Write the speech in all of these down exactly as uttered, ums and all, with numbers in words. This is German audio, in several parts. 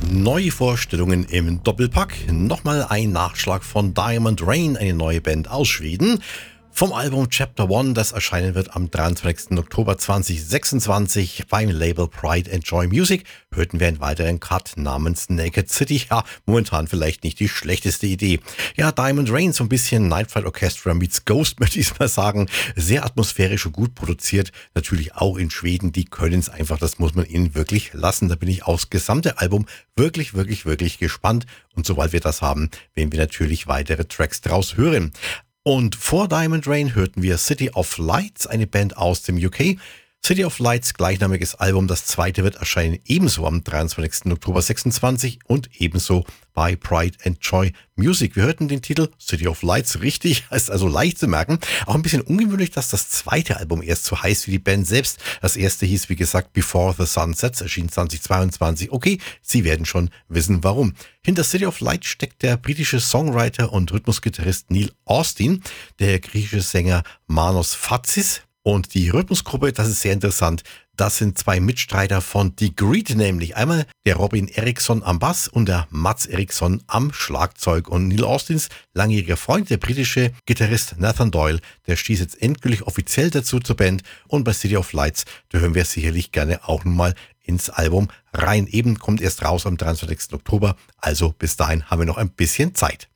Neue Vorstellungen im Doppelpack. Nochmal ein Nachschlag von Diamond Rain, eine neue Band aus Schweden. Vom Album Chapter One, das erscheinen wird am dreiundzwanzigsten Oktober zweitausendsechsundzwanzig beim Label Pride and Joy Music, hörten wir einen weiteren Cut namens Naked City. Ja, momentan vielleicht nicht die schlechteste Idee. Ja, Diamond Rain, so ein bisschen Night Flight Orchestra meets Ghost, möchte ich mal sagen. Sehr atmosphärisch und gut produziert. Natürlich auch in Schweden, die können es einfach, das muss man ihnen wirklich lassen. Da bin ich aufs gesamte Album wirklich, wirklich, wirklich gespannt. Und sobald wir das haben, werden wir natürlich weitere Tracks draus hören. Und vor Diamond Rain hörten wir City of Lights, eine Band aus dem U K. City of Lights, gleichnamiges Album, das zweite wird erscheinen ebenso am dreiundzwanzigsten Oktober sechsundzwanzig und ebenso bei Pride and Joy Music. Wir hörten den Titel City of Lights richtig, ist also leicht zu merken. Auch ein bisschen ungewöhnlich, dass das zweite Album erst so heißt wie die Band selbst. Das erste hieß, wie gesagt, Before the Sun Sets, erschien zweitausendzweiundzwanzig. Okay, Sie werden schon wissen, warum. Hinter City of Light steckt der britische Songwriter und Rhythmusgitarrist Neil Austin, der griechische Sänger Manos Fatsis. Und die Rhythmusgruppe, das ist sehr interessant, das sind zwei Mitstreiter von Degreed, nämlich einmal der Robin Eriksson am Bass und der Mats Eriksson am Schlagzeug. Und Neil Austins langjähriger Freund, der britische Gitarrist Nathan Doyle, der stieß jetzt endgültig offiziell dazu zur Band. Und bei City of Lights, da hören wir sicherlich gerne auch nochmal ins Album rein. Eben kommt erst raus am dreiundzwanzigsten Oktober, also bis dahin haben wir noch ein bisschen Zeit.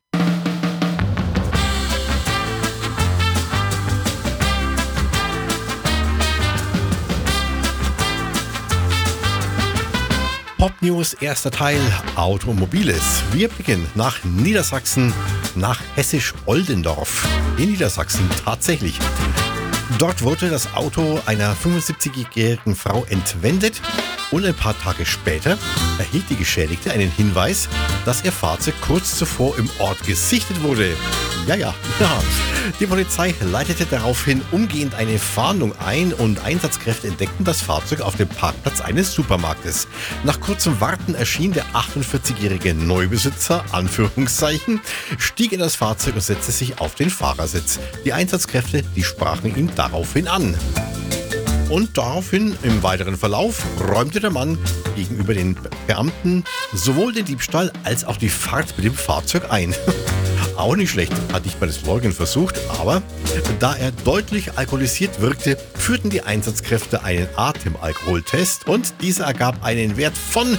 Pop News, erster Teil, Automobiles. Wir blicken nach Niedersachsen, nach Hessisch-Oldendorf. In Niedersachsen tatsächlich. Dort wurde das Auto einer fünfundsiebzigjährigen Frau entwendet und ein paar Tage später erhielt die Geschädigte einen Hinweis, dass ihr Fahrzeug kurz zuvor im Ort gesichtet wurde. Ja, ja, ja. Die Polizei leitete daraufhin umgehend eine Fahndung ein und Einsatzkräfte entdeckten das Fahrzeug auf dem Parkplatz eines Supermarktes. Nach kurzem Warten erschien der achtundvierzigjährige Neubesitzer, Anführungszeichen, stieg in das Fahrzeug und setzte sich auf den Fahrersitz. Die Einsatzkräfte, die sprachen ihn daraufhin an. Und daraufhin im weiteren Verlauf räumte der Mann gegenüber den Beamten sowohl den Diebstahl als auch die Fahrt mit dem Fahrzeug ein. Auch nicht schlecht, hat nicht mal das Leugnen versucht, aber da er deutlich alkoholisiert wirkte, führten die Einsatzkräfte einen Atemalkoholtest und dieser ergab einen Wert von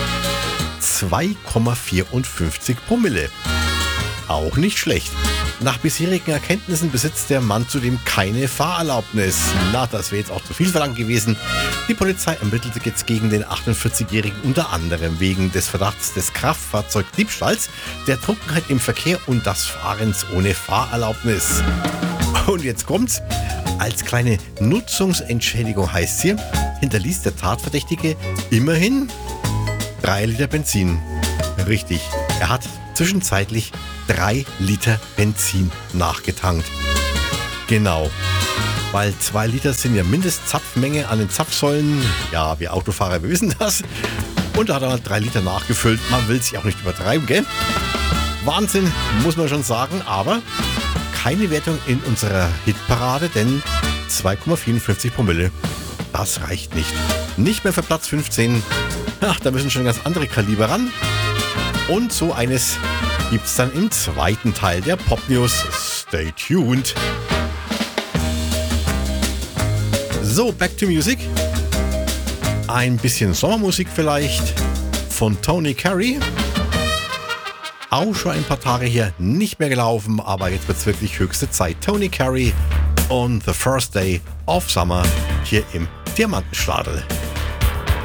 zwei Komma vierundfünfzig Promille. Auch nicht schlecht. Nach bisherigen Erkenntnissen besitzt der Mann zudem keine Fahrerlaubnis. Na, das wäre jetzt auch zu viel verlangt gewesen. Die Polizei ermittelte jetzt gegen den achtundvierzigjährigen unter anderem wegen des Verdachts des Kraftfahrzeugdiebstahls, der Trunkenheit im Verkehr und des Fahrens ohne Fahrerlaubnis. Und jetzt kommt's. Als kleine Nutzungsentschädigung heißt hier, hinterließ der Tatverdächtige immerhin drei Liter Benzin. Richtig, er hat zwischenzeitlich drei Liter Benzin nachgetankt. Genau, weil zwei Liter sind ja Mindestzapfmenge an den Zapfsäulen. Ja, wir Autofahrer, wir wissen das. Und da hat er halt drei Liter nachgefüllt. Man will sich auch nicht übertreiben, gell? Wahnsinn, muss man schon sagen, aber keine Wertung in unserer Hitparade, denn zwei Komma vierundfünfzig Promille, das reicht nicht. Nicht mehr für Platz fünfzehn. Ach, da müssen schon ganz andere Kaliber ran. Und so eines gibt's dann im zweiten Teil der Pop News. Stay tuned. So, back to music. Ein bisschen Sommermusik vielleicht von Tony Carey. Auch schon ein paar Tage hier nicht mehr gelaufen, aber jetzt wird's wirklich höchste Zeit. Tony Carey on the first day of summer hier im Diamantenstadel.